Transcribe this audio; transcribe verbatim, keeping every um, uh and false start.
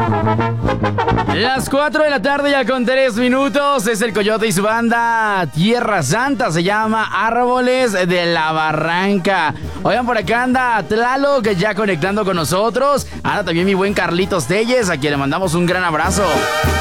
Las cuatro de la tarde ya con tres minutos. Es el Coyote y su banda Tierra Santa. Se llama Árboles de la Barranca. Oigan, por acá anda Tlaloc ya conectando con nosotros. Anda también mi buen Carlitos Telles, a quien le mandamos un gran abrazo.